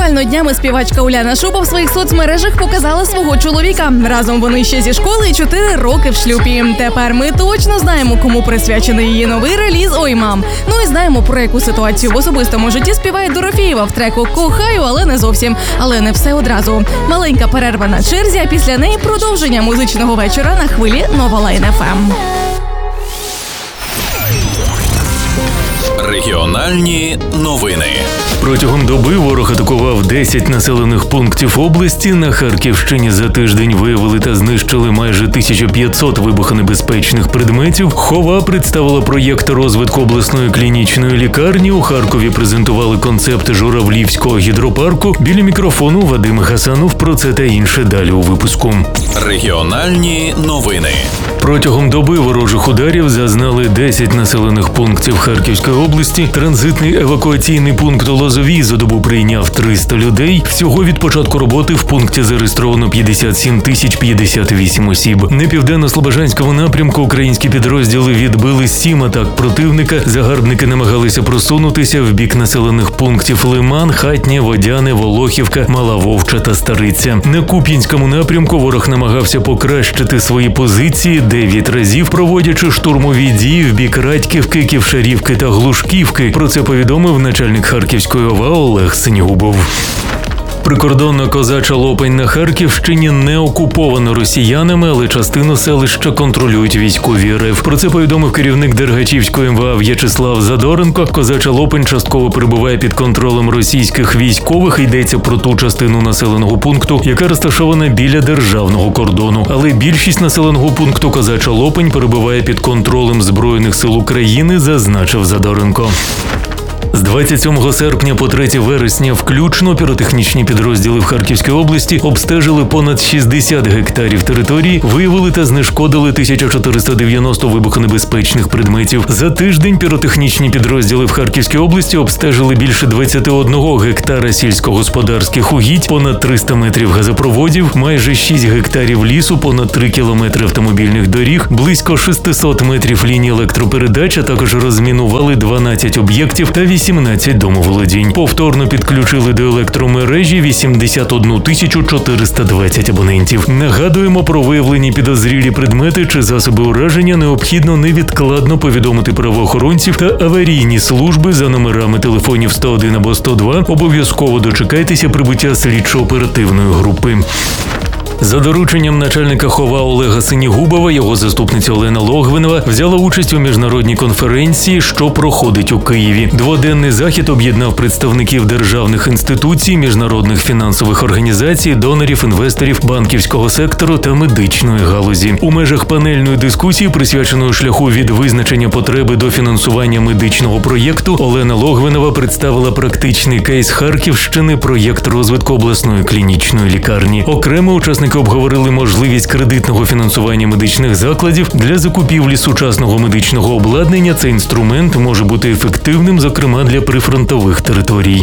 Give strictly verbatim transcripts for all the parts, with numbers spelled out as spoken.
Буквально днями співачка Уляна Шуба в своїх соцмережах показала свого чоловіка. Разом вони ще зі школи і чотири роки в шлюбі. Тепер ми точно знаємо, кому присвячений її новий реліз «Ой, мам». Ну і знаємо, про яку ситуацію в особистому житті співає Дорофєєва в треку «Кохаю, але не зовсім». Але не все одразу. Маленька перерва на черзі, а після неї продовження музичного вечора на хвилі Новолайн еф ем. Регіональні новини. Протягом доби ворог атакував десять населених пунктів області. На Харківщині за тиждень виявили та знищили майже тисячу п'ятсот вибухонебезпечних предметів. Хова представила проєкт розвитку обласної клінічної лікарні. У Харкові презентували концепт Журавлівського гідропарку. Біля мікрофону Вадим Гасанов. Про це та інше далі у випуску. Регіональні новини. Протягом доби ворожих ударів зазнали десять населених пунктів Харківської області. Транзитний евакуаційний пункт Лозовій за добу прийняв триста людей. Всього від початку роботи в пункті зареєстровано п'ятдесят сім тисяч п'ятдесят вісім осіб. На південно-слобожанському напрямку українські підрозділи відбили сім атак противника. Загарбники намагалися просунутися в бік населених пунктів Лиман, Хатнє, Водяне, Волохівка, Мала Вовча та Стариця. На Куп'янському напрямку ворог намагався покращити свої позиції дев'ять разів, проводячи штурмові дії в бік Радьківки, Ківшарівки та Глушківки. Про це повідомив начальник Харківської ОВА Олег Синігубов. Прикордонна Козача Лопань на Харківщині не окуповано росіянами, але частину селища контролюють військові РФ. Про це повідомив керівник Дергачівської ем ве а В'ячеслав Задоренко. Козача Лопань частково перебуває під контролем російських військових. Йдеться про ту частину населеного пункту, яка розташована біля державного кордону. Але більшість населеного пункту Козача Лопань перебуває під контролем Збройних сил України, зазначив Задоренко. З двадцять сьомого серпня по третє вересня включно піротехнічні підрозділи в Харківській області обстежили понад шістдесят гектарів території, виявили та знешкодили тисячу чотириста дев'яносто вибухонебезпечних предметів. За тиждень піротехнічні підрозділи в Харківській області обстежили більше двадцять один гектара сільськогосподарських угідь, понад триста метрів газопроводів, майже шість гектарів лісу, понад три кілометри автомобільних доріг, близько шістсот метрів ліній електропередач, а також розмінували дванадцять об'єктів та вісімнадцять домоволодінь. Повторно підключили до електромережі вісімдесят одну тисячу чотириста двадцять абонентів. Нагадуємо, про виявлені підозрілі предмети чи засоби ураження необхідно невідкладно повідомити правоохоронців та аварійні служби за номерами телефонів сто один або сто два. Обов'язково дочекайтеся прибуття слідчо-оперативної групи. За дорученням начальника Хова Олега Синігубова, його заступниця Олена Логвинова взяла участь у міжнародній конференції, що проходить у Києві. Дводенний захід об'єднав представників державних інституцій, міжнародних фінансових організацій, донорів, інвесторів, банківського сектору та медичної галузі. У межах панельної дискусії, присвяченої шляху від визначення потреби до фінансування медичного проєкту, Олена Логвинова представила практичний кейс Харківщини – проєкт розвитку обласної клінічної лікарні. Окремо учасники обговорили можливість кредитного фінансування медичних закладів. Для закупівлі сучасного медичного обладнання цей інструмент може бути ефективним, зокрема для прифронтових територій.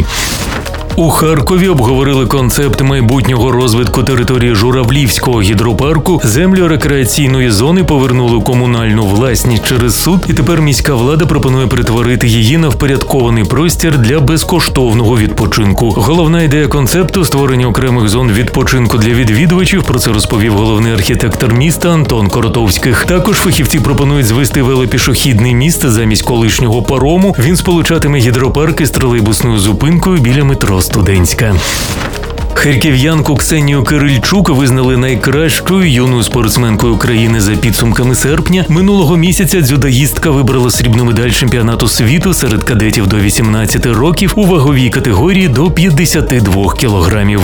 У Харкові обговорили концепт майбутнього розвитку території Журавлівського гідропарку. Землю рекреаційної зони повернули у комунальну власність через суд, і тепер міська влада пропонує перетворити її на впорядкований простір для безкоштовного відпочинку. Головна ідея концепту – створення окремих зон відпочинку для відвідувачів. Про це розповів головний архітектор міста Антон Коротовських. Також фахівці пропонують звести велопішохідний міст замість колишнього парому. Він сполучатиме гідропарки з тролейбусною зупинкою біля метро Студентська. Харків'янку Ксенію Кирильчук визнали найкращою юною спортсменкою країни за підсумками серпня. Минулого місяця дзюдоїстка вибрала срібну медаль чемпіонату світу серед кадетів до вісімнадцяти років у ваговій категорії до п'ятдесят два кілограмів.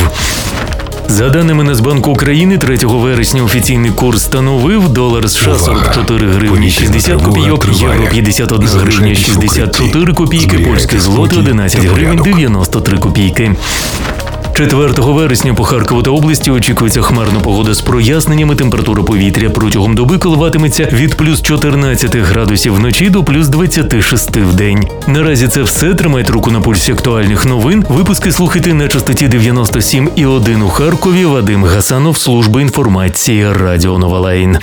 За даними Нацбанку України, третього вересня офіційний курс становив долар США сорок чотири гривні шістдесят копійок, євро п'ятдесят одна гривня шістдесят чотири копійки, польське злоти одинадцять гривень дев'яносто три копійки. четвертого вересня по Харкову та області очікується хмарна погода з проясненнями. Температура повітря протягом доби коливатиметься від плюс чотирнадцяти градусів вночі до плюс двадцяти шести в день. Наразі це все. Тримайте руку на пульсі актуальних новин. Випуски слухайте на частоті дев'яносто сім і один у Харкові. Вадим Гасанов, служба інформації, Радіо Новолайн.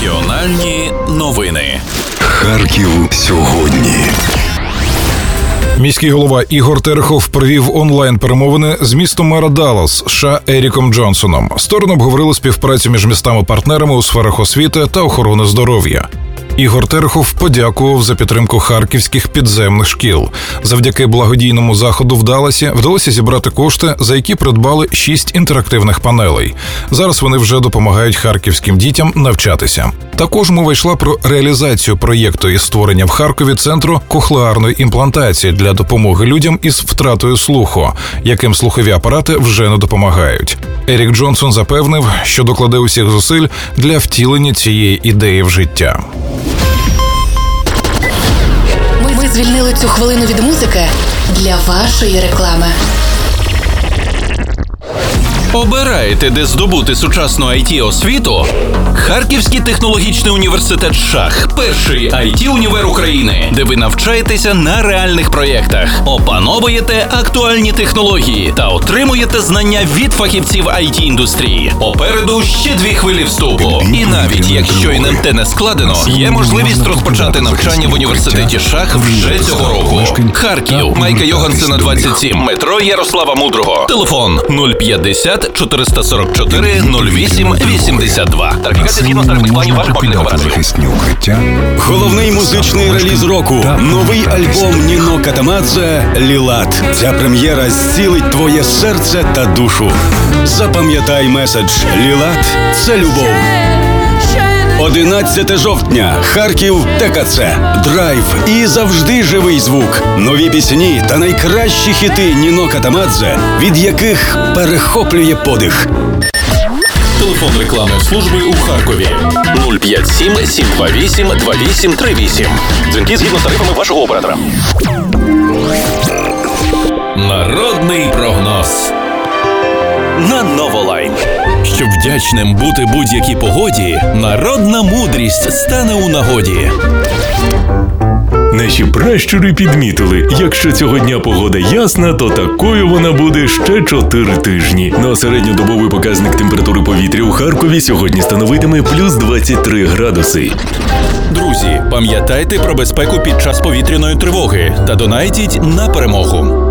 Регіональні новини. Харків сьогодні. Міський голова Ігор Терехов провів онлайн-перемовини з містом мера Даллас США Еріком Джонсоном. Сторони обговорили співпрацю між містами-партнерами у сферах освіти та охорони здоров'я. Ігор Терехов подякував за підтримку харківських підземних шкіл. Завдяки благодійному заходу в Далласі вдалося зібрати кошти, за які придбали шість інтерактивних панелей. Зараз вони вже допомагають харківським дітям навчатися. Також мова йшла про реалізацію проєкту із створення в Харкові центру кохлеарної імплантації для допомоги людям із втратою слуху, яким слухові апарати вже не допомагають. Ерік Джонсон запевнив, що докладе усіх зусиль для втілення цієї ідеї в життя. Ми звільнили цю хвилину від музики для вашої реклами. Обираєте, де здобути сучасну ай ті-освіту? Харківський технологічний університет «Шах» – перший ай ті-універ України, де ви навчаєтеся на реальних проєктах, опановуєте актуальні технології та отримуєте знання від фахівців ай ті-індустрії. Попереду ще дві хвилі вступу. І навіть якщо ен ем те не складено, є можливість розпочати навчання в університеті «Шах» вже цього року. Харків, Майка Йогансена, двадцять сім, метро Ярослава Мудрого. Телефон нуль п'ятдесят чотириста сорок чотири нуль вісім вісімдесят два. Тарифікація згідно тарифних планів ваших мобільних операторів. Головний музичний реліз року. Новий альбом Ніно Катамадзе «Лілат». Ця прем'єра зцілить твоє серце та душу. Запам'ятай меседж «Лілат» – це любов. одинадцятого жовтня. Харків те ка це. Драйв і завжди живий звук. Нові пісні та найкращі хіти Ніно Катамадзе, від яких перехоплює подих. Телефон рекламної служби у Харкові нуль п'ять сім сім два вісім два вісім три вісім. Дзвінки згідно з тарифами вашого оператора. Народний прогноз на Новолайн. Щоб вдячним бути будь-якій погоді, народна мудрість стане у нагоді. Наші пращури підмітили, якщо цього дня погода ясна, то такою вона буде ще чотири тижні. Ну а середньодобовий показник температури повітря у Харкові сьогодні становитиме плюс двадцять три градуси. Друзі, пам'ятайте про безпеку під час повітряної тривоги та донайтіть на перемогу.